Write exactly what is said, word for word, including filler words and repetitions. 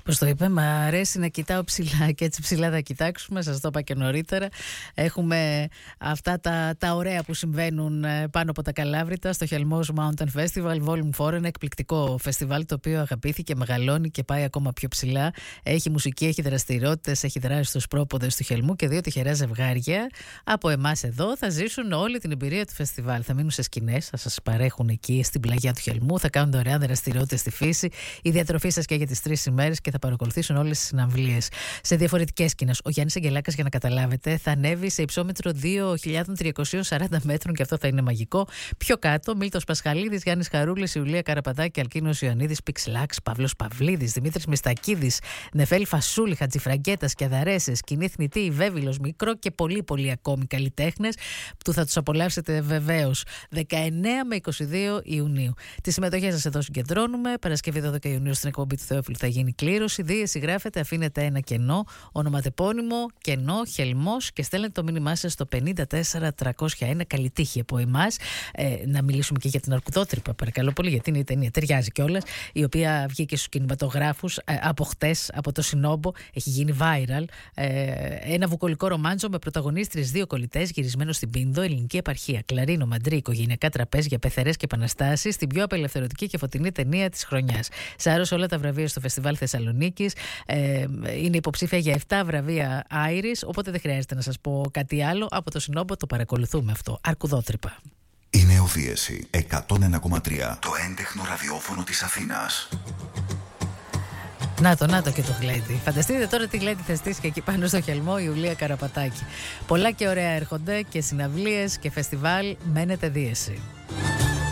Πώς το είπε, μ' αρέσει να κοιτάω ψηλά και έτσι ψηλά θα κοιτάξουμε, σας το είπα και νωρίτερα. Έχουμε αυτά τα, τα ωραία που συμβαίνουν πάνω από τα Καλάβρητα στο Χελμός Mountain Festival Volume φορ, ένα εκπληκτικό φεστιβάλ το οποίο αγαπήθηκε, μεγαλώνει και πάει ακόμα πιο ψηλά. Έχει μουσική, έχει δραστηριότητες, έχει δράσει στους πρόποδες του Χελμού και δύο τυχερά ζευγάρια από εμάς εδώ θα ζήσουν όλη την εμπειρία του φεστιβάλ. Θα μείνουν σε σκηνές, θα σας παρέχουν εκεί στην πλαγιά του Χελμού, θα κάνουν δωρεάν δραστηριότητες στη φύση. Η διατροφή σας και για τις τρεις ημέρες και θα παρακολουθήσουν όλες τις συναυλίες σε διαφορετικές σκηνές. Ο Γιάννης Αγγελάκας, για να καταλάβετε, θα ανέβει σε υψόμετρο δύο χιλιάδες τριακόσια σαράντα μέτρων και αυτό θα είναι μαγικό. Πιο κάτω, Μίλτος Πασχαλίδης, Γιάννης Χαρούλης, Ιουλία Καραπατάκη, Αλκίνος Ιωαννίδης, Πιξλάξ, Παύλος Παυλίδης, Δημήτρης Μιστακίδης, Νεφέλη Φασούλη, Χατζηφραγκέτας, Κιαδαρέσες, Κοινή Θνητή, Βέβυλος Μικρό και πολλοί πολλοί ακόμη καλλιτέχνες που θα τους απολαύσετε βεβαίως δεκαεννέα με είκοσι δύο Ιουνίου. Τις συμμετοχές σας εδώ συγκεντρώνουμε. Παρασκευή δώδεκα Ιουνίου στην εκπομπή του Θεόφιλου θα γίνει κλήρωση. Δίεση γράφετε, αφήνετε ένα κενό, ονοματεπώνυμο, κενό, Χελμός και στέλνετε το μήνυμά σας στο πενήντα τέσσερα τριακόσια ένα. Καλή τύχη από εμάς. Ε, να μιλήσουμε και για την Αρκουδότρυπα, παρακαλώ πολύ, γιατί είναι η ταινία. Ταιριάζει κιόλας, η οποία βγήκε στους κινηματογράφους ε, από χτες, από το Συνόμπο. Έχει γίνει viral. Ε, ένα βουκολικό ρομάντζο με πρωταγωνίστριες δύο κολλητές, γυρισμένο στην Πίνδο, ελληνική επαρχία. Κλαρίνο, μαντρί, οικογενειακά τραπέζια, πεθερές και επαναστάσεις, την πιο απελευθερωτική και φωτεινή ταινία της χρονιάς. Σάρωσε όλα τα βραβεία στο Φεστιβάλ Θεσσαλονίκης. Ε, είναι υποψήφια για επτά βραβεία Άιρις, οπότε δεν χρειάζεται να σας πω κάτι άλλο. Από το Συνόμπο το παρακολουθούμε αυτό. Αρκουδότρυπα. Η Νεοδίεση εκατόν ένα κόμμα τρία, το έντεχνο ραδιόφωνο της Αθήνας. Να το, να το και το γλέντι. Φανταστείτε τώρα τι γλέντι θα στήσει και εκεί πάνω στο Χελμό η Ιουλία Καραπατάκη. Πολλά και ωραία έρχονται και συναυλίες και φεστιβάλ. Μένετε δίεση.